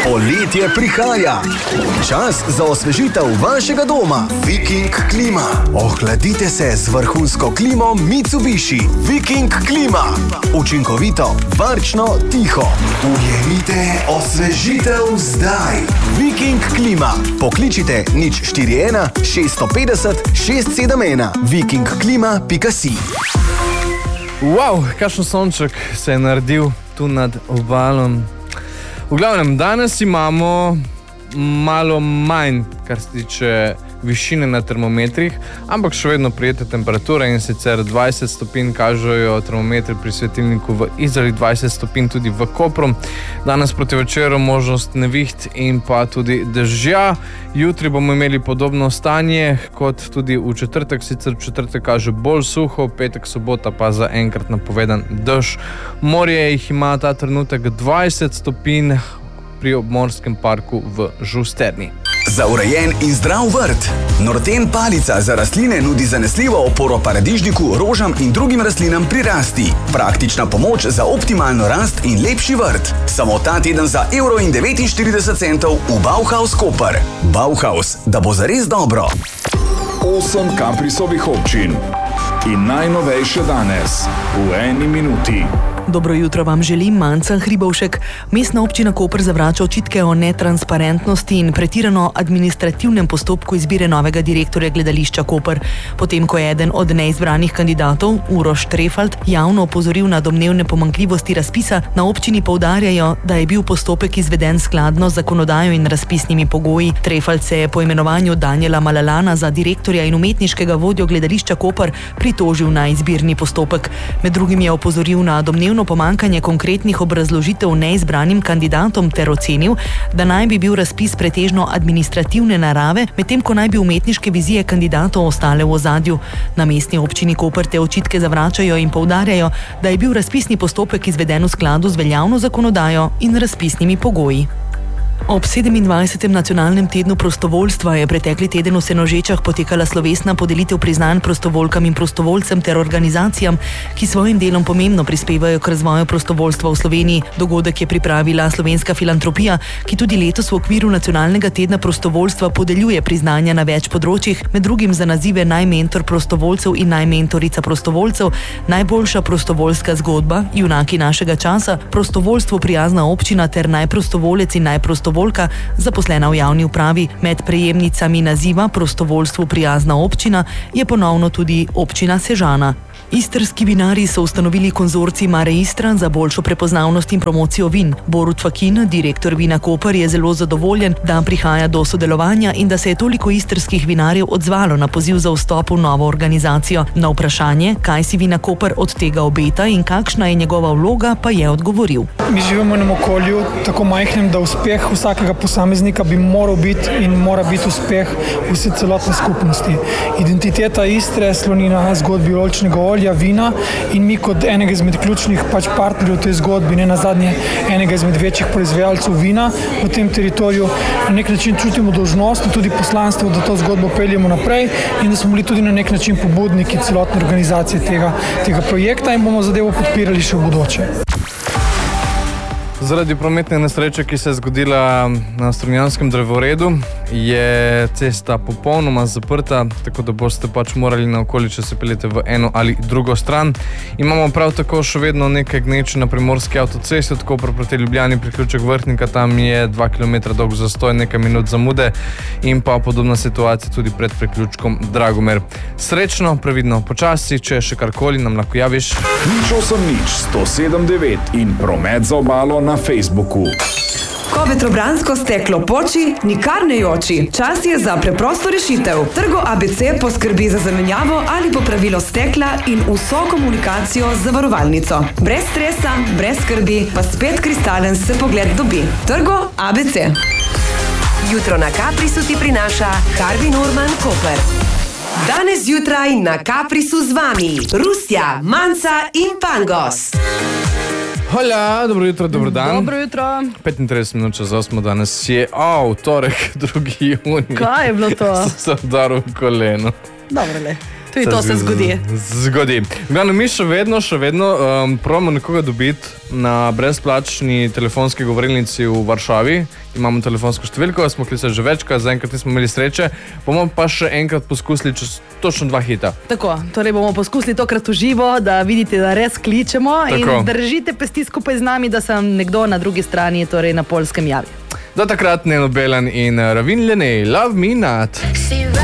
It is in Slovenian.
Poletje prihaja. Čas za osvežitev vašega doma. Viking klima. Ohladite se z vrhunsko klimo Mitsubishi. Viking klima. Učinkovito, varčno, tiho. Ujemite osvežitev zdaj. Viking klima. Pokličite 041 650 671. vikingklima.si. Wow, kakšen sonček se je naredil tu nad obalom. V glavnem, danes imamo malo manj, kar se tiče višine na termometrih, ampak še vedno prijete temperature, in sicer 20 stopinj kažejo termometri pri svetilniku v Izoli, 20 stopinj tudi v Kopru. Danes proti večeru možnost neviht in pa tudi dežja. Jutri bomo imeli podobno stanje kot tudi v četrtek, sicer v četrtek kaže bolj suho, petek, sobota pa za enkrat napovedan dež. Morje jih ima ta trenutek 20 stopinj pri obmorskem parku v Žusterni. Za urejen in zdrav vrt. Norten palica za rastline nudi zanesljivo oporo paradižniku, rožam in drugim rastlinam pri rasti. Praktična pomoč za optimalno rast in lepši vrt. Samo ta teden za €1,49 v Bauhaus Koper. Bauhaus, da bo zares dobro. 8 Kaprisovih občin in najnovejše danes v 1 minuti. Dobro jutro vam želim, Manca Hribovšek. Mestna občina Koper zavrača očitke o netransparentnosti in pretirano administrativnem postopku izbire novega direktorja gledališča Koper. Potem, ko je eden od neizbranih kandidatov, Uroš Trefalt, javno opozoril na domnevne pomanjkljivosti razpisa, na občini poudarjajo, da je bil postopek izveden skladno z zakonodajo in razpisnimi pogoji. Trefalt se je po imenovanju Danijela Malalana za direktorja in umetniškega vodjo gledališča Koper pritožil na izbirni postopek. Med drugim je opozoril na domnevno pomankanje konkretnih obrazložitev neizbranim kandidatom ter ocenil, da naj bi bil razpis pretežno administrativne narave, medtem ko naj bi umetniške vizije kandidatov ostale v ozadju. Na mestni občini Koper te očitke zavračajo in poudarjajo, da je bil razpisni postopek izveden v skladu z veljavno zakonodajo in razpisnimi pogoji. Ob 27. nacionalnem tednu prostovoljstva je pretekli teden v Senožečah potekala slovesna podelitev priznanj prostovoljkam in prostovoljcem ter organizacijam, ki svojim delom pomembno prispevajo k razvoju prostovoljstva v Sloveniji. Dogodek je pripravila Slovenska filantropija, ki tudi letos v okviru nacionalnega tedna prostovoljstva podeljuje priznanja na več področjih, med drugim za nazive najmentor prostovoljcev in najmentorica prostovoljcev, najboljša prostovoljska zgodba, junaki našega časa, prostovoljstvo prijazna občina ter najprostovoljec in najprostovoljka zaposlena v javni upravi. Med prejemnicami naziva prostovoljstvu prijazna občina je ponovno tudi občina Sežana. Istrski vinarji so ustanovili konzorcij Mare Istra za boljšo prepoznavnost in promocijo vin. Borut Fakin, direktor Vina Koper, je zelo zadovoljen, da prihaja do sodelovanja in da se je toliko istrskih vinarjev odzvalo na poziv za vstop v novo organizacijo. Na vprašanje, kaj si Vina Koper od tega obeta in kakšna je njegova vloga, pa je odgovoril. Mi živimo v enem okolju tako majhnem, da uspeh vsakega posameznika bi moral biti in mora biti uspeh vse celotne skupnosti. Identiteta Istre sloni na zgodbi oljčnega olja, vina, in mi kot enega izmed ključnih partnerjev v tej zgodbi, ne nazadnje enega izmed večjih proizvajalcev vina v tem teritoriju, na nek način čutimo dolžnost in tudi poslanstvo, da to zgodbo peljemo naprej in da smo bili tudi na nek način pobudniki celotne organizacije tega projekta in bomo zadevo podpirali še v bodoče. Zaradi prometne nesreče, ki se je zgodila na Strunjanskem drevoredu, je cesta popolnoma zaprta, tako da boste pač morali naokoli, če se peljete v eno ali drugo stran. Imamo prav tako še vedno nekaj gneče na primorski avtocesti od Kopra proti Ljubljani, priključek Vrhnika, tam je 2 km dolg zastoj, nekaj minut zamude, in pa podobna situacija tudi pred priključkom Dragomer. Srečno, previdno, počasi, če še karkoli nam lahko javiš. 080 107 9 in promet za obalo na Facebooku. Ko vetrobransko steklo poči, nikar ne joči. Čas je za preprosto rešitev. Trgo ABC poskrbi za zamenjavo ali popravilo stekla in vso komunikacijo z zavarovalnico. Brez stresa, brez skrbi, pa spet kristalen se pogled dobi. Trgo ABC. Jutro na Kaprisu ti prinaša Harvey Norman Koper. Danes zjutraj na Kaprisu z vami Rusja, Manca in Pangos. Hola, dobro jutro, dobro dan. Dobro jutro. 35 minut čez 8 danes je, torek, 2. junij. Kaj je bilo to? Sem udaril koleno. Dobro, le. Tudi to se zgodi. Zgodi. Glavno, mi še vedno probamo nekoga dobiti na brezplačni telefonski govorilnici v Varšavi. Imamo telefonsko številko, smo klicali že večkrat, zaenkrat nismo imeli sreče. Bomo pa še enkrat poskusili čez točno 2 hita. Tako, torej bomo poskusili tokrat v živo, da vidite, da res kličemo. Tako. In držite pesti skupaj z nami, da se nam nekdo na drugi strani, torej na Poljskem, javi. Do takrat Neno Belan in Ravin Lenej, Love Me Not.